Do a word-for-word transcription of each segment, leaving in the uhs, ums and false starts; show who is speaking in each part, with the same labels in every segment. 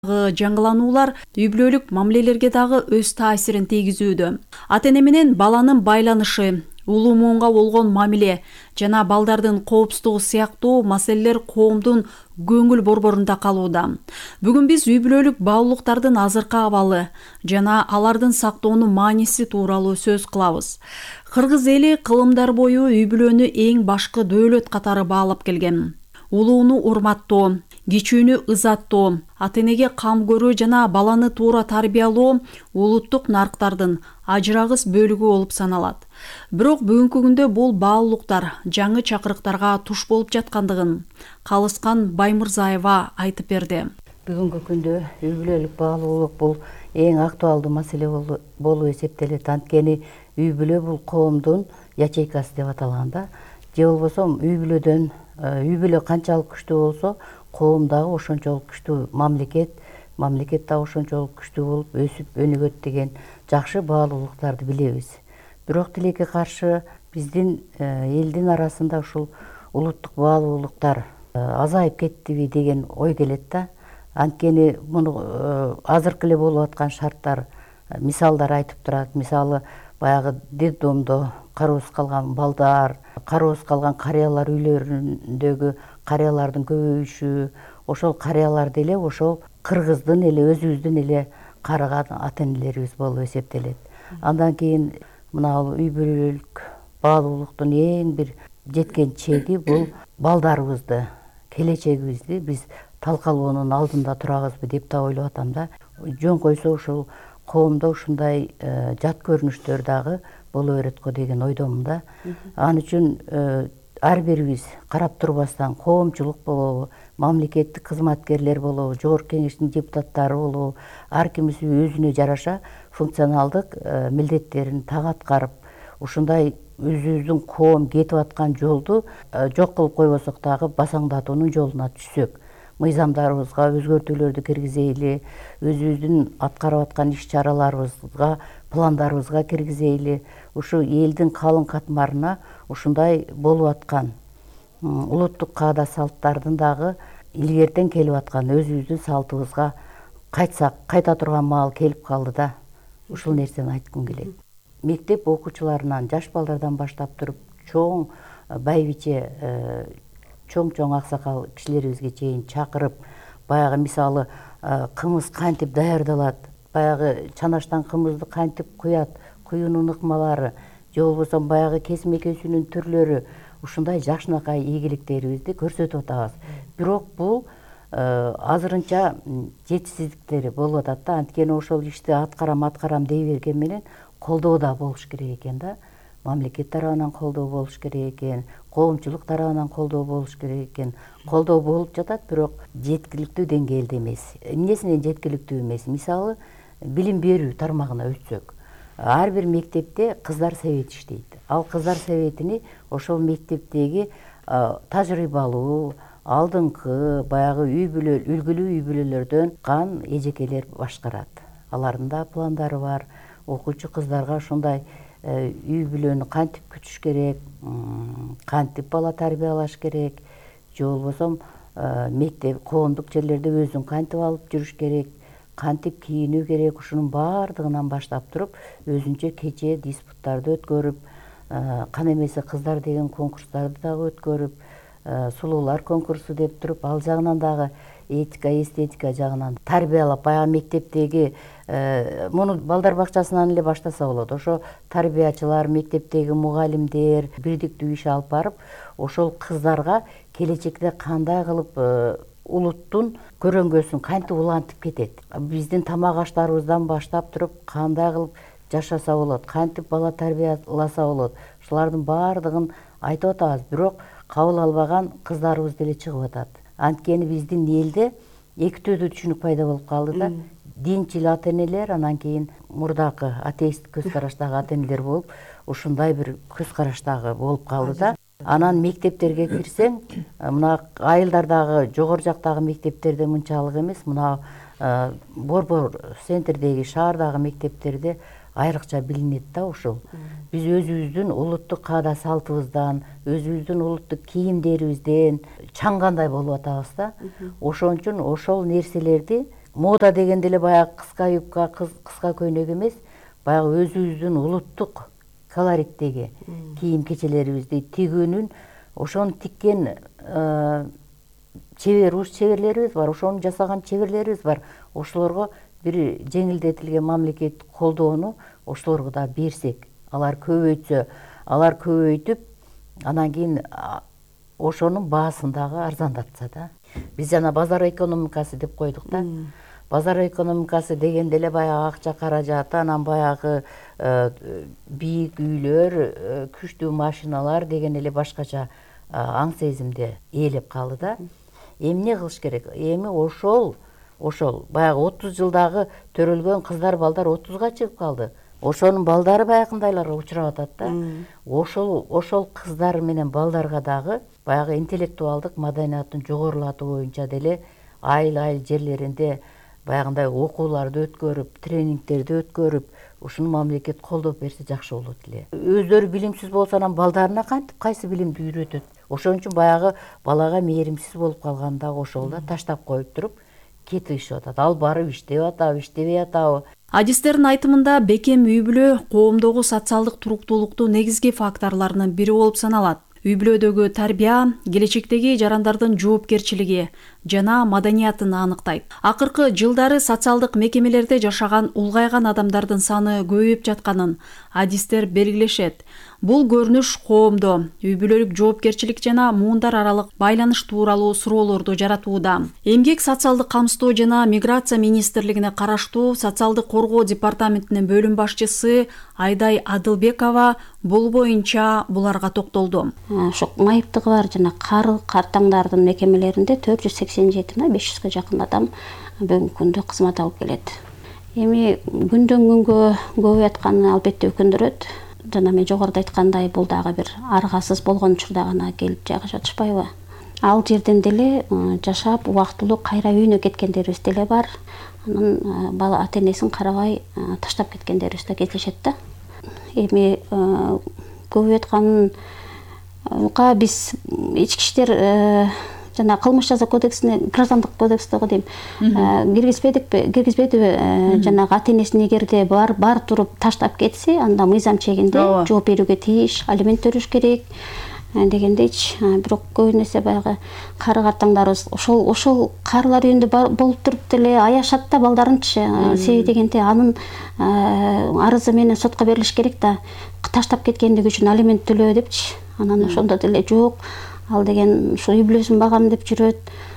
Speaker 1: жаңылануулар үй бүлөлүк мамилелерге дагы өз таасирин тийгизүүдө. Ата эне менен баланын байланышы, улуу муунга болгон мамиле жана балдардын коопсуздугу сыяктуу маселелер коомдун көңүл борборунда калууда. Бүгүн биз үй бүлөлүк баалуулуктардын азыркы абалы жана алардын сактоонун мааниси тууралуу сөз кылабыз. Кыргыз эли кылымдар бою үй бүлөнү эң башкы дөөлөт катары баалап келген. Улууну урматтоо, кичүүнү ызаттоо, ата энеге кам көрүү жана баланы туура тарбиялоо улуттук нарктардын ажырагыс бөлүгү болуп саналат. Бирок бүгүнкү күндө бул баалуулуктар жаңы чакырыктарга туш болуп жаткандыгын Калыскан Баймырзаева айтып берди.
Speaker 2: Бүгүнкү күндө үй бүлөлүк баалуулук бул эң актуалдуу маселе болуп эсептелет. Анткени үй бүлө бул коомдун ячейкасы деп аталганда, же болбосо үй бүлөдөн үй бүлө канчалык күчтүү болсо, коом дагы ошончолук күчтүү, мамлекет мамлекет дагы ошончолук күчтүү болуп өсүп өнүгөт деген жакшы баалуулуктарды билебиз. Бирок тилекке каршы биздин элдин арасында ушул улуттук баалуулуктар азайып кеттиби деген ой келет да. Анткени муну азыркы эле болуп аткан шарттар мисалдар айтып турат. Мисалы баягы детдомдо кароосуз калган балдар, кароосуз калган карыялар үйлөрүндөгү карыялардын көбөйүшү, ошол карыяларды эле ошол кыргыздын эле өзүбүздүн эле карыган ата энелерибиз болуп эсептелет. Андан кийин мына үй бүлөлүк баалуулуктун эң бир жеткен чеги бул балдарыбызды, келечегибизди биз талкалоонун алдында турабызбы деп да ойлоп атам да. Жөн койсо ушул коомдо ушундай жат көрүнүштөр дагы боло берет го деген ойдомун да. Ал үчүн ар бирибиз карап турбастан коомчулук болобу, мамлекеттик кызматкерлер болобу, жогорку кеңештин депутаттары болобу, ар кимиз өзүнө жараша функционалдык милдеттерин так аткарып, ушундай өзүбүздүн коом кетип аткан жолду жок кылып койбосок дагы басаңдатуунун жолуна түшсөк, мыйзамдарыбызга өзгөртүүлөрдү киргизейли, өзүбүздүн аткарып аткан иш чараларыбызга, пландарыбызга киргизейли, ушу элдин калың катмарына ушундай болуп аткан улуттук каада салттардын дагы илгертен келип аткан өзүбүздүн салтыбызга кайтсак, кайта турган маал келип калды да. Ушул нерсени айткым келет. Мектеп окуучуларынан, жаш балдардан баштап туруп, чоң байбиче, чоң-чоң аксакал кишилерибизге чейин чакырып, баягы мисалы кымыз кантип даярдалат, баягы чанаштан кымызды кантип куят, куюунун ыкмалары, же болбосо баягы кесме кесүүнүн түрлөрү, ушундай жакшынакай ийгиликтерибизди көрсөтүп атабыз. Бирок бул азырынча жетишсиздиктери болуп атат да. Анткени ошол ишти аткарам, аткарам дей берген менен колдоо да болуш керек экен да. Мамлекет тарабынан колдоо болуш керек экен, коомчулук тарабынан колдоо болуш керек экен. Колдоо болуп жатат, бирок жеткиликтүү деңгээлде эмес. Эмнесинен жеткиликтүү эмес? Мисалы, билим берүү тармагына өтсөк, ар бир мектепте кыздар совет иштейт. Ал кыздар советини ошол мектептеги тажрыйбалуу, алдыңкы баягы үй бүлө, үлгүлүү үй бүлөлөрдөн кан эжекелер башкарат. Алардын да пландары бар. Окуучу кыздарга ушундай үй бүлөнү кантип күтүш керек, кантип бала тарбиялаш керек, же болбосо мектеп, коомдук жерлерде өзүн кантип алып жүрүш керек, кантип кийинүү керек, ушунун баардыгынан баштап туруп, өзүнчө кече диспуттарды өткөрүп, кан эмеси кыздар деген конкурстарды дагы өткөрүп, сулуулар конкурсу деп туруп, ал жагынан дагы этика, эстетика жагынан тарбиялап, баягы мектептеги муну балдар бакчасынан эле баштаса болот. Ошо тарбиячылар, мектептеги мугалимдер бирдиктүү иш алып барып, ошол кыздарга келечекте кандай кылып улуттун көрөңгөсүн кантип улантып кетет, биздин тамак аштарыбыздан баштап туруп кандай кылып жашаса болот, кантип бала тарбияласа болот, ушулардын баардыгын айтып атабыз. Бирок кабыл албаган кыздарыбыз деле чыгып атат. Анткени биздин элде эки түрдүү түшүнүк пайда болуп калды да. Динчил ата энелер, анан кийин мурдакы атеист көз караштагы ата энелер болуп, ушундай бир көз караштагы болуп калды да. Анан мектептерге кирсең, мына айылдардагы, жогору жактагы мектептерде мынчалык эмес, мына борбор центрдеги, шаардагы мектептерде айрыкча билинет да ушул. Биз өзүбүздүн улуттук каада салтыбыздан, өзүбүздүн улуттук кийимдерибизден чаңгандай болуп атабыз да. Ошон үчүн ошол нерселерди мода дегенде эле баягы кыска юбка, кыска көйнөк эмес, баягы өзүбүздүн улуттук колориттеги кийим кечелерибизди тигүүнүн, ошону тиккен чебер уш чеберлерибиз бар, ошону жасаган чеберлерибиз бар. Ошолорго бир жеңилдетилген мамлекеттик колдоону ошолорго да берсек, алар көбөйтсө, алар көбөйтүп, анан кийин ошонун баасын дагы арзандатса да. Биз жана базар экономикасы деп койдук да. Базар экономикасы дегенде эле баягы акча каражаты, анан баягы бийик үйлөр, күчтүү машиналар деген эле башкача аң сезимде ээлеп калды да. Эмне кылыш керек? Эми ошол ошол баягы отуз жылдагы төрөлгөн кыздар балдар отузга чыгып калды. Ошонун балдары баягындайларга учурап атат да. Ошол ошол кыздар менен балдарга дагы баягы интеллектуалдык маданиятын жогорулатуу боюнча деле айыл-айыл жерлеринде баягындай окууларды өткөрүп, тренингтерди өткөрүп, ушуну мамлекет колдоп берсе жакшы болот эле. Өздөрү билимсиз болсо анан балдарына кантип кайсы билимди үйрөтөт? Ошон үчүн баягы балага мээримсиз болуп калганда ошол да таштап коюп туруп кетип ишип атат. Ал барып иштеп атабы, иштебей атабы.
Speaker 1: Адистердин айтымында бекем үй бүлө коомдогу социалдык туруктуулуктун негизги факторлорунун бири болуп саналат. Үй бүлөдөгү тарбия келечектеги жарандардын жоопкерчилиги жана маданиятын аныктайт. Акыркы жылдары социалдык мекемелерде жашаган улгайган адамдардын саны көбөйүп жатканын адистер белгилешет. Бул көрүнүш коомдо үй бүлөлүк жоопкерчилик жана муундар аралык байланыш тууралуу суроолорду жаратууда. Эмгек социалдык камсыздоо жана миграция министрлигине караштуу социалдык коргоо департаментинин бөлүм башчысы Айдай Адылбекова бул боюнча буларга токтолду.
Speaker 3: Ошо майыптыгы бар жана кары картаңдардын мекемелеринде төрт жүз сексен жети миң беш жүзгө жакын адам бүгүнкү күндө кызмат алып келет. Эми күндөн күнгө көбөйүп атканы албетте өкүндүрөт. Жана мен жогоруда айткандай, бул дагы бир аргасыз болгон учурда гана келип жайгашып атышпайбы? Ал жерден деле жашап убактылуу кайра үйүнө кеткендерибиз деле бар. Анан бала ата-энесин карабай таштап кеткендерибиз да кездешет да. Эми көбөйүп атканга биз ички иштер жана кылмыш жаза кодексине, граждандык кодекстеги дейм, киргизбедикпи, киргизбедиби? Жанагы ата-энесин эгерде бар бар туруп таштап кетсе, анда мыйзам чегинде жооп берүүгө тийиш, алимент төлөш керек дегендейчи. Бирок көбүн эсе баягы кары картаңдарыбыз ошол ошол карылар үйүндө болуп туруп деле аяшат да балдарынчы. Себеби дегенде анын арызы менен сотко берилиш керек да, таштап кеткендиги үчүн алимент төлөө депчи. Анан ошондо деле жок, ал деген ушу үй бүлөсүн багам деп жүрөт.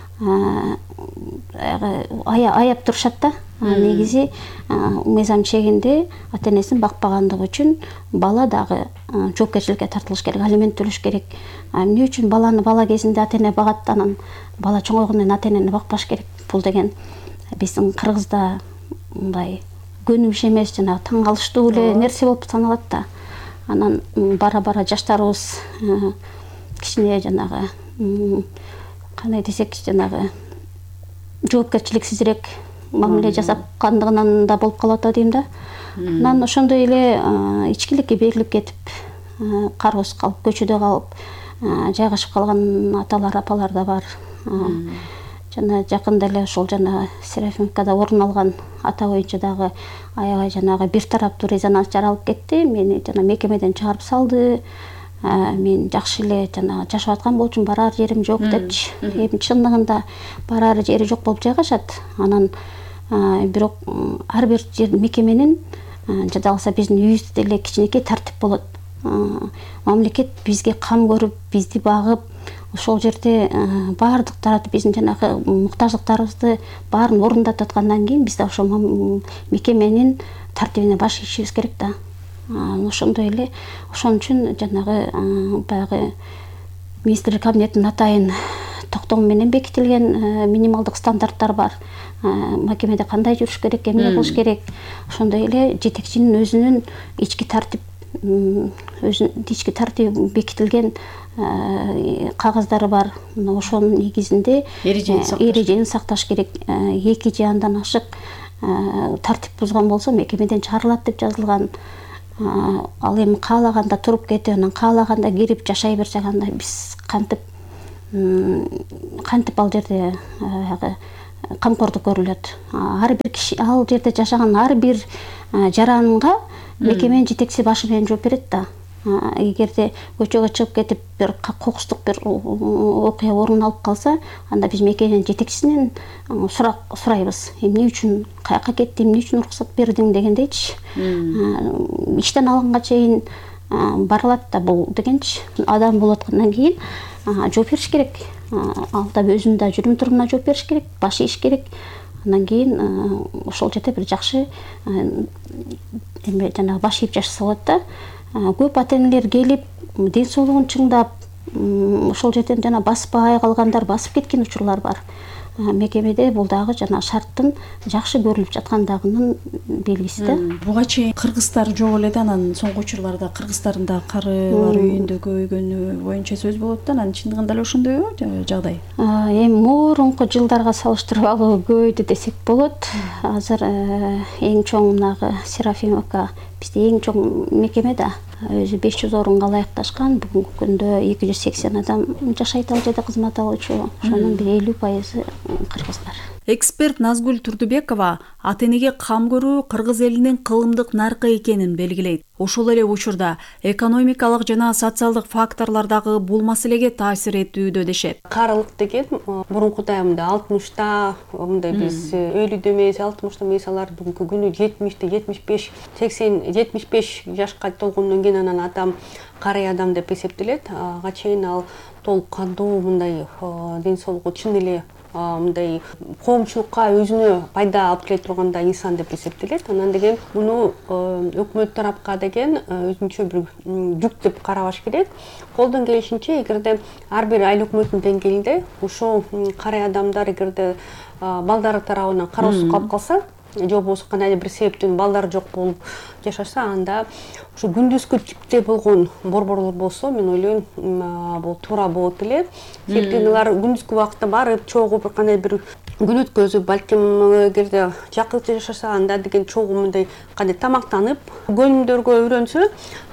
Speaker 3: Аяп турушат да. Негизи мыйзам чегинде ата-энесин бакпагандыгы үчүн бала дагы жоопкерчиликке тартылыш керек, алимент төлөш керек. Эмне үчүн баланы бала кезинде ата-эне багат, анан бала чоңойгондон кийин ата-энени бакпаш керек? Бул деген биздин Кыргызда мындай көнүм иш эмес, жана таң калыштуу эле нерсе болуп саналат да. Анан бара-бара жаштарыбыз кичине жанагы кандай десек, жанагы жоопкерчиликсизирээк мамиле жасапкандыгынан да болуп калып атат дейм да. Анан ошондой эле ичкиликке берилип кетип, кароосуз калып, көчөдө калып жайгашып калган аталар, апалар да бар. Жана жакында эле ошол жана Серафимовкада орун алган ата боюнча дагы аябай жанагы бир тараптуу резонанс жаралып кетти. Мени жана мекемеден чыгарып салды. Мен жакшы эле жана жашап аткан болчумун, барар жерим жок депчи. Эми чындыгында барар жери жок болуп жайгашат. Анан бирок ар бир жер мекеменин жада калса биздин үйүбүздө деле кичинекей тартип болот. Мамлекет бизге кам көрүп, бизди багып, ошол жерде баардык тарапты биздин жанагы муктаждыктарыбызды баарын орундатып аткандан кийин биз да ошол мекеменин тартибине баш ийишибиз керек да. Ошондой эле, ошон үчүн жанагы баягы министрлик кабинетинин атайын токтому менен бекитилген минималдык стандарттар бар. Мекемеде кандай жүрүш керек, эмне кылыш керек. Ошондой эле жетекчинин өзүнүн ички тартип өзүнүн ички тартиби бекитилген кагаздары бар. Ошонун негизинде эрежени сакташ керек. Эки же андан ашык тартип бузган болсо мекемеден чыгарылат деп жазылган. Ал эми каалаганда туруп кетип, анан каалаганда кирип жашай берсек, анда биз кантип кантип ал жерде камкордук көрүлөт. Ар бир киши, ал жерде жашаган ар бир жаранга мекеменин жетекчиси башы менен жооп берет да. Эгерде көчөгө чыгып кетип бир кокустук бир окуя орун алып калса, анда биз мекеменин жетекчисинен сурак сурайбыз. Эмне үчүн, каяка кетти, эмне үчүн уруксат бердиң дегендейчи. Иштен алганга чейин барылат да бул дегенчи. Адам болуп аткандан кийин жооп бериш керек. Ал да өзүнүн да жүрүм турумуна жооп бериш керек, баш ийиш керек. Андан кийин ошол жерде бир жакшы эме жана баш ийип жашаса болот да. Көп ата-энелер келип, ден соолугун чыңдап, ошол жерден жана баспай калгандар басып кеткен учурлар бар. Мекемеде бул дагы жана шарттын жакшы көрүлүп жаткандыгынын белгиси да.
Speaker 1: Буга чейин кыргыздар жок эле да, анан соңку учурларда кыргыздардын да карылар үйүндө көбөйгөнү боюнча сөз болот да, анан чындыгында эле ошондойбу жагдай?
Speaker 3: Эми мурунку жылдарга салыштырмалуу көбөйдү десек болот. Азыр эң чоң мынагы Серафимовка бизде эң чоң мекеме да. Өзү беш жүз орунга ылайыкташкан. Бүгүнкү күндө эки жүз сексен адам жашайт ал жерде кызмат алуучу. Ошонун бир элүү пайызы кыргыздар.
Speaker 1: Эксперт Назгүл Турдубекова ата-энеге кам көрүү кыргыз элинин кылымдык наркы экенин белгилейт. Ошол эле учурда экономикалык жана социалдык факторлор дагы бул маселеге таасир этүүдө дешет.
Speaker 4: Карылык деген мурункудай мындай алтымышта, мындай биз элүүдө эмес, алтымышта эмес, алар бүгүнкү күнү жетимиште, жетимиш беш, сексен, жетимиш беш жашка толгондон кийин анан адам карый адам деп эсептелет. Ага чейин ал толук кандуу мындай ден соолугу чын эле мындай коомчулукка өзүнө пайда алып келе тургандай инсан деп эсептелет. Анан деген муну өкмөт тарапка деген өзүнчө бир жүк деп карабаш керек. Колдон келишинче, эгерде ар бир айыл өкмөттүн деңгээлинде ушул карый адамдар эгерде балдары тарабынан кароосуз калып калса, же болбосо кандайдыр бир себептен балдары жок болуп жашаса, анда ушу күндүзгү типте болгон борборлор болсо, мен ойлойм, бул туура болот эле. Себептен алар күндүзгү убакытта барып, чогуу бир кандай бир күн өткөзүп, балким эгерде жакынча жашаса, анда деген чогуу мындай кандай тамактанып, көнүмдөргө үйрөнсө,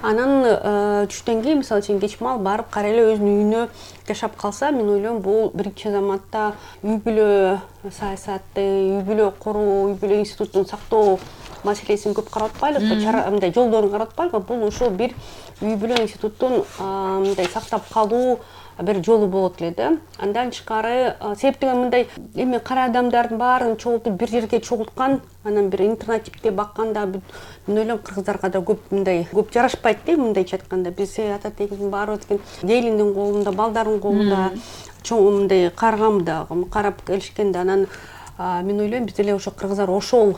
Speaker 4: анан түштөн кийин, мисалы үчүн кечмал барып кара эле өзүнүн үйүнө жашап калса, мен ойлойм, бул биринчи заматта үй бүлө саясаты, үй бүлө коруу, үй бүлө институтун сактоо маселесин көп каратпайлык, мындай жолдорун каратпайлык, бул ошол бир үй бүлө институтун мындай сактап калуу бир жолу болот эле да. Андан тышкары себептен мындай эми кара адамдардын баарын чогултуп бир жерге чогулткан, анан бир интернет типте бакканда, мен ойлойм, кыргыздарга да көп мындай көп жарашпайт да, мындайча айтканда. Биз ата тегибиздин баары деген келиндин колунда, балдардын колунда, чоң мындай каргамда карап келишкенде, анан мен ойлойм, биз деле ошо кыргыздар ошол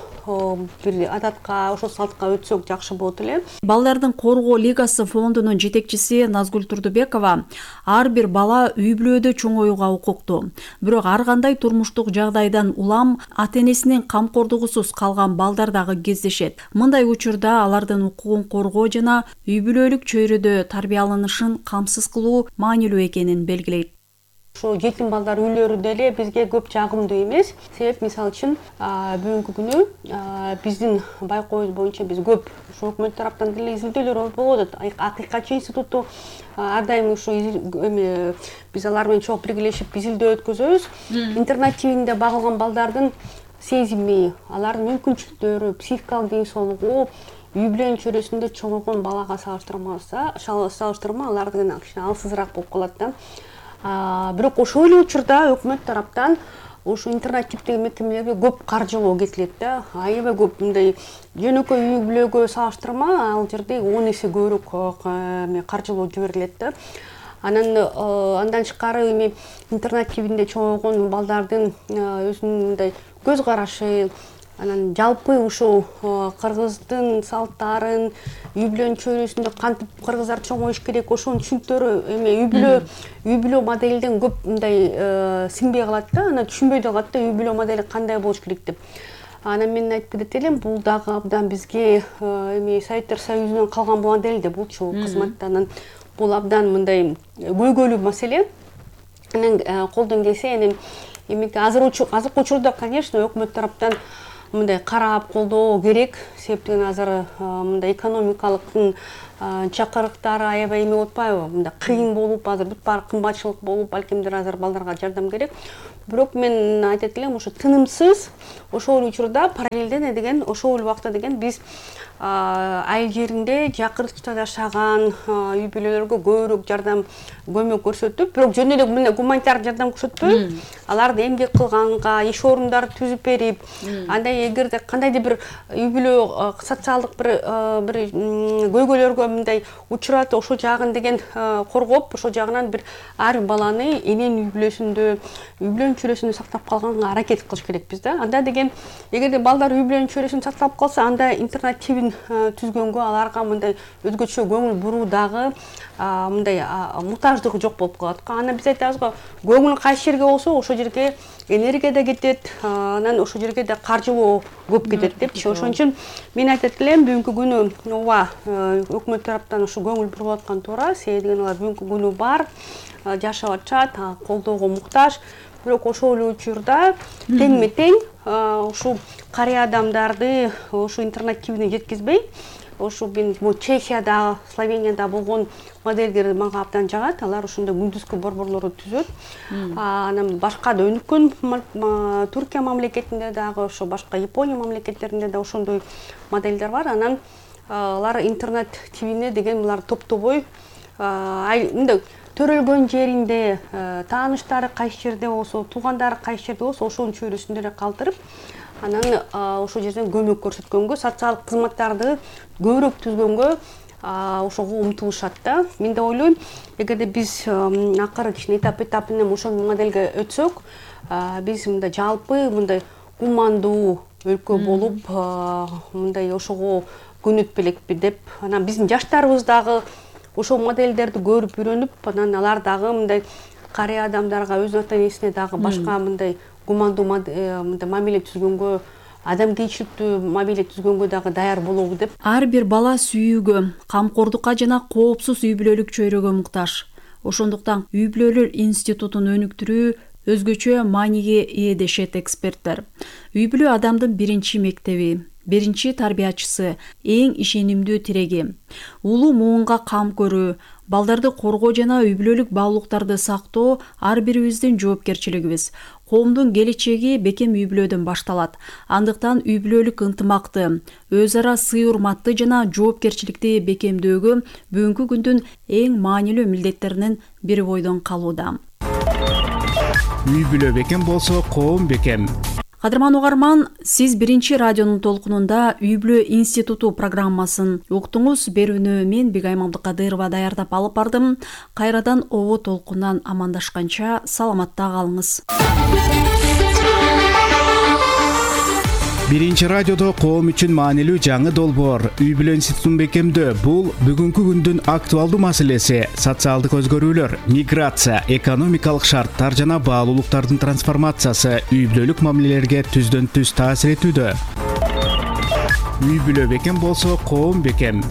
Speaker 4: бир адатка, ошол салтка өтсөк жакшы болот эле.
Speaker 1: Балдардын коргоо лигасы фондунун жетекчиси Назгүл Турдубекова ар бир бала үй бүлөдө чоңоюуга укуктуу. Бирок ар кандай турмуштук жагдайдан улам ата-энесинин камкордугусуз калган балдар дагы кездешет. Мындай учурда алардын укугун коргоо жана үй бүлөлүк чөйрөдө тарбияланышын камсыз кылуу маанилүү экенин белгилейт.
Speaker 4: Ошо жетим балдар үйлөрү деле бизге көп жагымдуу эмес. Себеп, мисалы үчүн, бүгүнкү күнү биздин байкообуз боюнча биз көп ошо өкмөт тараптан деле изилдөөлөр болуп атат. Акыйкатчы институту ар дайым ушу эми биз алар менен чогуу биргелешип изилдөө өткөзөбүз. Интернет тибинде багылган балдардын сезими, алардын мүмкүнчүлүктөрү, психикалык ден соолугу үй бүлөнүн чөйрөсүндө чоңойгон балага салыштырмаса, салыштырма алардын кичине алсызыраак болуп калат да. Бирок ошол эле учурда өкмөт тараптан ушу интернет типтеги мекемелерге көп каржылоо кетилет да. Аябай көп мындай жөнөкөй үй бүлөгө салыштырма ал жерде он эсе көбүрөөк каржылоо жиберилет да. Анан андан тышкары эми интернет тибинде чоңойгон балдардын өзүнүн мындай көз карашы, анан жалпы ушул кыргыздын салттарын, үй бүлөнүн чөйрөсүндө кантип кыргыздар чоңоюш керек, ошонун түшүнүктөрү эми үй бүлө үй бүлө моделден көп мындай сиңбей калат да, анан түшүнбөй да калат да, үй бүлө модели кандай болуш керек деп. Анан мен айтып кетет элем, бул дагы абдан бизге эми Советтер Союзунан калган модель да булчу кызматта, анан бул абдан мындай көйгөйлүү маселе. Анан колдон келсе, анан эми азыркы учурда, конечно, өкмөт тараптан мындай карап колдоо керек. Себептен азыр мындай экономикалык чакырыктары аябай эме болуп атпайбы, мындай кыйын болуп, азыр бүт баары кымбатчылык болуп, балкимдир азыр балдарга жардам керек. бирок мен айтат элем, ошо тынымсыз ошол учурда параллельден деген ошол убакта деген биз айыл жеринде жакыртыкча жашаган үй бүлөлөргө көбүрөөк жардам көмөк көрсөтүп, бирок жөн эле мындай гуманитардык жардам көрсөтпөй, аларды эмгек кылганга, иш орундарын түзүп берип, андай эгерде кандайдыр бир үй бүлө социалдык бир бир көйгөйлөргө мындай учурат, ошол жагын деген коргоп, ошол жагынан бир ар бир баланы энен үй бүлөсүндө, үй бүлөнүн чөйрөсүндө сактап калганга аракет кылыш керекпиз да. Анда деген эгерде балдар үй бүлөнүн чөйрөсүндө сакталып калса, анда интернативин түзгөнгө, аларга мындай өзгөчө көңүл буруу дагы мындай муктаждыгы жок болуп калат. Анан биз айтабыз го, көңүл кайсы жерге болсо, ошол жерге энергия да кетет, анан ошол жерге да каржылоо көп кетет депчи. Ошон үчүн мен айтат элем, бүгүнкү күнү ооба өкмөт тараптан ушу көңүл буруп аткан туура, себеби деген алар бүгүнкү күнү бар, жашап атышат, колдоого муктаж. Бирок ошол учурда теңме тең ушул карый адамдарды ушу интернативине жеткизбей, ушу мен Чехияда, Словенияда болгон модельдер мага абдан жагат. Алар ошондой күндүзгү борборлорду түзөт. Анан башка да өнүккөн Туркия мамлекетинде дагы, ошо башка Япония мамлекеттеринде да ошондой модельдер бар. Анан алар интернативине деген булар топтобой мындай төрөлгөн жеринде, тааныштары кайсы жерде болсо, туугандары кайсы жерде болсо, ошонун чөйрөсүндө эле калтырып, анан ошол жерден көмөк көрсөткөнгө, социалдык кызматтарды көбүрөөк түзгөнгө ошого умтулушат да. Мен да ойлойм, эгерде биз акыры кичине этап этап менен ошол моделге өтсөк, биз мындай жалпы мындай кумандуу өлкө болуп, мындай ошого көнөт белекпи деп, анан биздин жаштарыбыз дагы ошол модельдерди көрүп үйрөнүп, анан алар дагы мындай карый адамдарга, өзүнүн ата-энесине дагы башка мындай гумандуу мындай мамиле түзгөнгө, адамгерчиликтүү мамиле түзгөнгө дагы даяр болобу деп.
Speaker 1: Ар бир бала сүйүүгө, камкордукка жана коопсуз үй бүлөлүк чөйрөгө муктаж. Ошондуктан үй бүлөлөр институтун өнүктүрүү өзгөчө мааниге ээ дешет эксперттер. Үй бүлө адамдын биринчи мектеби, биринчи тарбиячысы, эң ишенимдүү тиреги. Улуу муунга кам көрүү, балдарды коргоо жана үй бүлөлүк баалуулуктарды сактоо ар бирибиздин жоопкерчилигибиз. Коомдун келечеги бекем үй бүлөдөн башталат. Андыктан үй бүлөлүк ынтымакты, өз ара сый урматты жана жоопкерчиликти бекемдөөгө бүгүнкү күндүн эң маанилүү милдеттеринин бири бойдон калууда.
Speaker 5: Үй бүлө бекем болсо, коом бекем.
Speaker 1: Кадырман угарман, сиз биринчи радионун толкунунда Үй бүлө институту программасын уктуңуз. Берүүнү мен Бигай Мамдыкадырова даярдап алып бардым. Кайрадан обо толкундан амандашканча саламатта калыңыз.
Speaker 5: Биринчи радиодо коом үчүн маанилүү жаңы долбоор Үй бүлө институтун бекемдөө. Бул бүгүнкү күндүн актуалдуу маселеси. Социалдык өзгөрүүлөр, миграция, экономикалык шарттар жана баалуулуктардын трансформациясы үй бүлөлүк мамилелерге түздөн түз таасир этүүдө. Үй бүлө бекем болсо, коом бекем.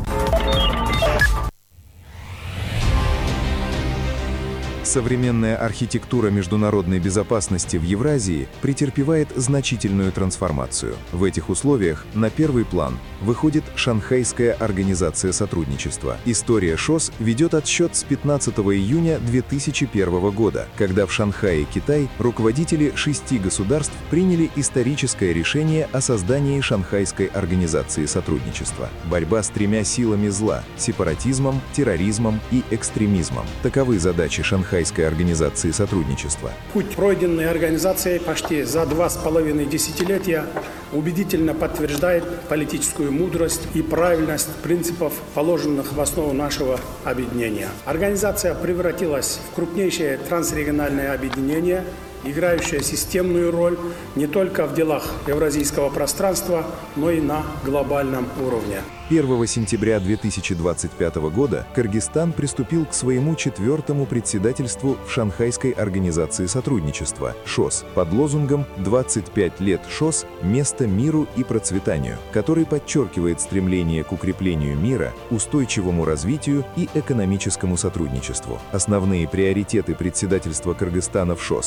Speaker 6: Современная архитектура международной безопасности в Евразии претерпевает значительную трансформацию. В этих условиях на первый план выходит Шанхайская организация сотрудничества. История ШОС ведет отсчет с пятнадцатого июня две тысячи первого года, когда в Шанхае, Китай, руководители шести государств приняли историческое решение о создании Шанхайской организации сотрудничества. Борьба с тремя силами зла – сепаратизмом, терроризмом и экстремизмом. Таковы задачи Шанхайской организации сотрудничества.
Speaker 7: Путь, пройденный организацией почти за два с половиной десятилетия, убедительно подтверждает политическую мудрость и правильность принципов, положенных в основу нашего объединения. Организация превратилась в крупнейшее трансрегиональное объединение, играющее системную роль не только в делах евразийского пространства, но и на глобальном уровне.
Speaker 6: первого сентября две тысячи двадцать пятого года Кыргызстан приступил к своему четвертому председательству в Шанхайской организации сотрудничества ШОС под лозунгом «двадцать пять лет ШОС. Место миру и процветанию», который подчеркивает стремление к укреплению мира, устойчивому развитию и экономическому сотрудничеству. Основные приоритеты председательства Кыргызстана в ШОС – обеспечение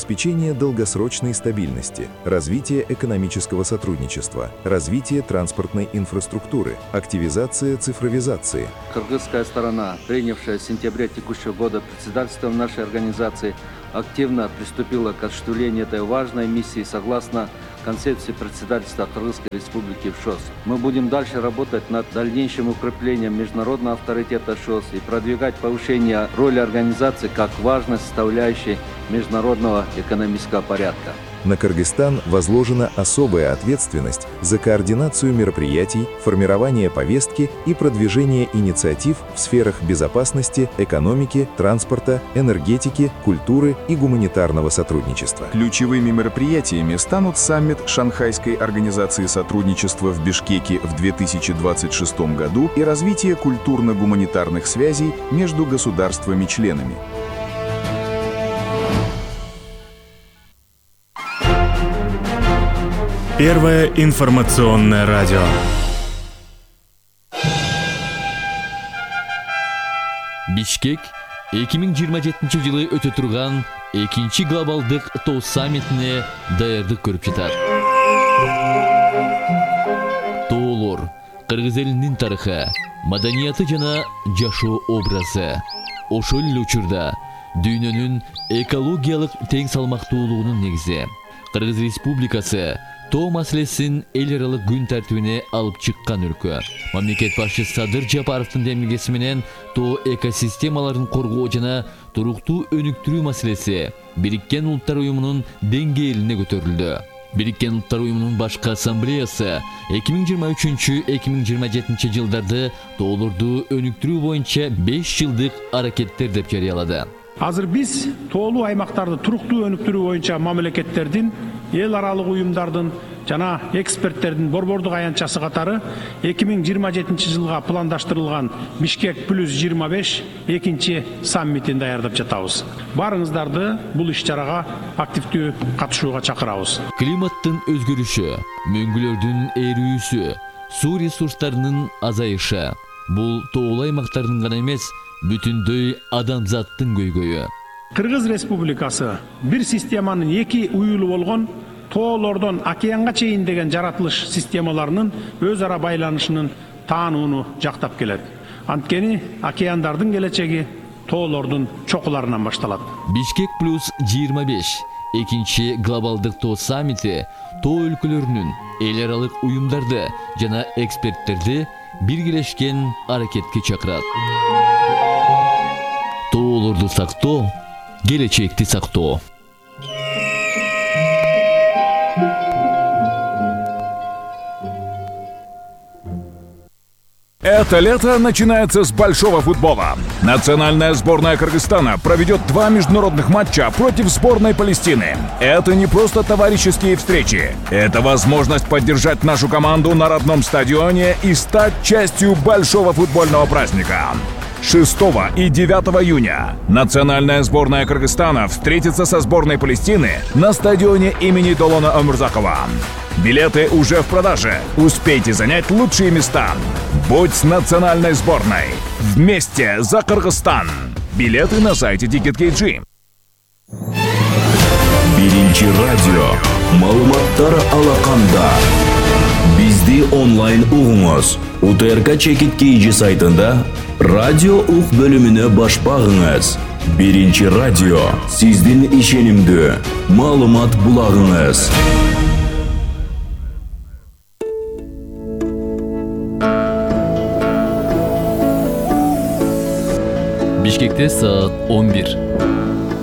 Speaker 6: обеспечение долгосрочной стабильности, развитие экономического сотрудничества, развитие транспортной инфраструктуры, активизация цифровизации.
Speaker 8: Кыргызская сторона, принявшая с сентября текущего года председательство нашей организации, активно приступила к осуществлению этой важной миссии согласно концепции председательства Кыргызской Республики в ШОС. Мы будем дальше работать над дальнейшим укреплением международного авторитета ШОС и продвигать повышение роли организации как важной составляющей международного экономического порядка.
Speaker 6: На Кыргызстан возложена особая ответственность за координацию мероприятий, формирование повестки и продвижение инициатив в сферах безопасности, экономики, транспорта, энергетики, культуры и гуманитарного сотрудничества.
Speaker 9: Ключевыми мероприятиями станут саммит Шанхайской организации сотрудничества в Бишкеке в две тысячи двадцать шестом году и развитие культурно-гуманитарных связей между государствами-членами.
Speaker 10: Первое информационное радио.
Speaker 11: Бишкек эки миң жыйырма жетинчи жылы өтө турган экинчи глобалдык тоо саммитине даярдык көрүп жатат. Тоолор кыргыз элинин тарыхы, маданияты жана жашоо образы. Ошол эле учурда дүйнөнүн экологиялык тең салмактуулугунун негизи. Кыргыз Республикасы тоо маселесин эл аралык күн тартибине алып чыккан өлкө. Мамлекет башчысы Садыр Жапаровдун демилгеси менен тоо экосистемаларын коргоо жана туруктуу өнүктүрүү маселеси Бириккен Улуттар уюмунун деңгээлине көтөрүлдү. Бириккен Улуттар уюмунун башкы ассамблеясы эки миң жыйырма үчүнчү - эки миң жыйырма жетинчи жылдарды тоолорду өнүктүрүү боюнча беш жылдык аракеттер деп жарыялады.
Speaker 7: Азыр биз тоолуу аймактарды туруктуу өнүктүрүү боюнча мамлекеттердин, эл аралык уюмдардын жана эксперттердин борбордук аянтчасы катары эки миң жыйырма жетинчи жылга пландаштырылган Бишкек плюс жыйырма беш экинчи саммитин даярдап жатабыз. Барыңыздарды бул иш-чарага активдүү катышууга чакырабыз.
Speaker 11: Климаттын өзгөрүшү, мөңгүлөрдүн эрүүсү, суу ресурстарынын азайышы бул тоолуу аймактардын гана эмес, бүтүндөй адамзаттын көйгөйү.
Speaker 7: Кыргыз Республикасы бир системанын эки уюлу болгон тоолордон океанга чейин деген жаратылыш системаларынын өз ара байланышынын таанууну жактап келет. Анткени океандардын келечеги тоолордун чокуларынан башталат.
Speaker 11: Бишкек плюс жыйырма беш экинчи глобалдык тоо саммити тоо өлкөлөрүнүн, эл аралык уюмдарды жана эксперттерди биргелешкен аракетке чакырат. Тоолорду сактоо, келечекти сактоо.
Speaker 9: Это лето начинается с большого футбола. Национальная сборная Кыргызстана проведет два международных матча против сборной Палестины. Это не просто товарищеские встречи. Это возможность поддержать нашу команду на родном стадионе и стать частью большого футбольного праздника. шестого и девятого июня национальная сборная Кыргызстана встретится со сборной Палестины на стадионе имени Долона Омурзакова. Билеты уже в продаже. Успейте занять лучшие места. Будь с национальной сборной. Вместе за Кыргызстан. Билеты на сайте Ticket.kg.
Speaker 12: Биринчи радио. Маалыматтар алаканда. Бизди онлайн угуңуз. УТРК Ticket.kg сайтында радио ук бөлүмүнө баш багыңыз. Биринчи радио. Сиздин ишенимдүү маалымат булагыңыз.
Speaker 11: Бишкекте саат он бир.